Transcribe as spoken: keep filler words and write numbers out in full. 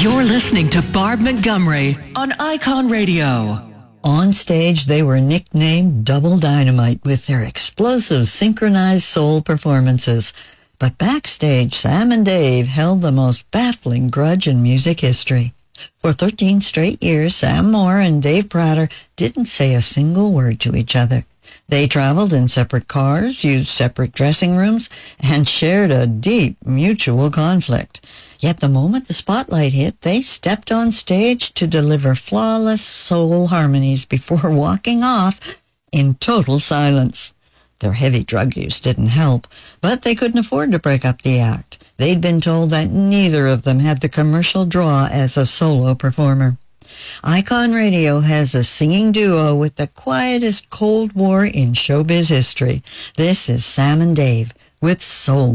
You're listening to Barb Montgomery on Icon Radio. On stage, they were nicknamed Double Dynamite with their explosive synchronized soul performances. But backstage, Sam and Dave held the most baffling grudge in music history. For thirteen straight years, Sam Moore and Dave Prater didn't say a single word to each other. They traveled in separate cars, used separate dressing rooms, and shared a deep mutual conflict. Yet the moment the spotlight hit, they stepped on stage to deliver flawless soul harmonies before walking off in total silence. Their heavy drug use didn't help, but they couldn't afford to break up the act. They'd been told that neither of them had the commercial draw as a solo performer. Icon Radio has a singing duo with the quietest Cold War in showbiz history. This is Sam and Dave with Soul